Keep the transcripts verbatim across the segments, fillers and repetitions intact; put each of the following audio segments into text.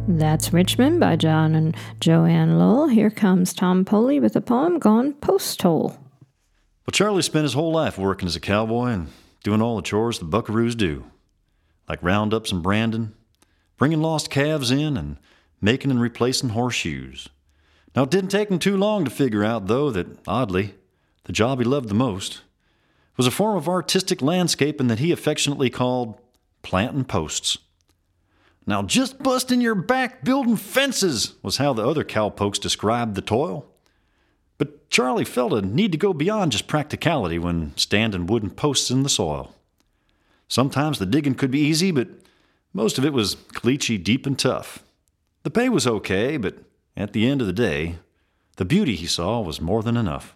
That's Richmond by John and Joanne Lowell. Here comes Tom Poley with a poem gone post-hole. Well, Charlie spent his whole life working as a cowboy and doing all the chores the buckaroos do, like roundups and branding, bringing lost calves in, and making and replacing horseshoes. Now, it didn't take him too long to figure out, though, that, oddly, the job he loved the most was a form of artistic landscaping that he affectionately called planting posts. Now, just busting your back building fences was how the other cowpokes described the toil. But Charlie felt a need to go beyond just practicality when standing wooden posts in the soil. Sometimes the digging could be easy, but most of it was cleachy, deep, and tough. The pay was okay, but at the end of the day, the beauty he saw was more than enough.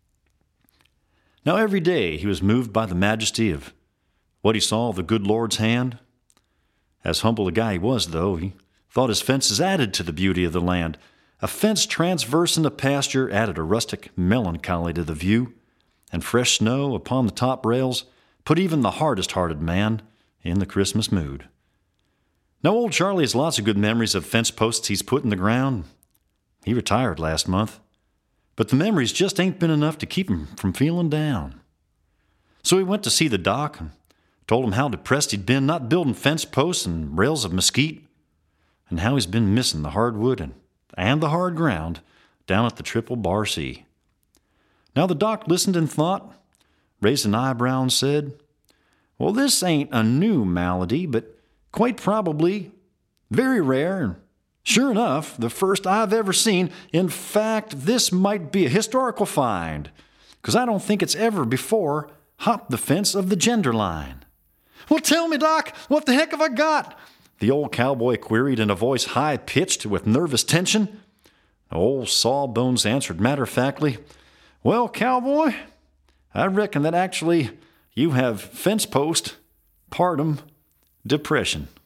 Now every day he was moved by the majesty of what he saw of the good Lord's hand. As humble a guy he was, though, he thought his fences added to the beauty of the land. A fence transversing a pasture added a rustic melancholy to the view, and fresh snow upon the top rails put even the hardest-hearted man in the Christmas mood. Now, old Charlie has lots of good memories of fence posts he's put in the ground. He retired last month, but the memories just ain't been enough to keep him from feeling down. So he went to see the doc and told him how depressed he'd been not building fence posts and rails of mesquite, and how he's been missing the hardwood and, and the hard ground down at the Triple Bar Sea. Now the doc listened and thought, raised an eyebrow and said, "Well, this ain't a new malady, but quite probably very rare, and sure enough, the first I've ever seen. In fact, this might be a historical find, because I don't think it's ever before hopped the fence of the gender line." "Well, tell me, Doc, what the heck have I got?" the old cowboy queried in a voice high-pitched with nervous tension. Old Sawbones answered matter-of-factly, "Well, cowboy, I reckon that actually you have fence post, partum, depression."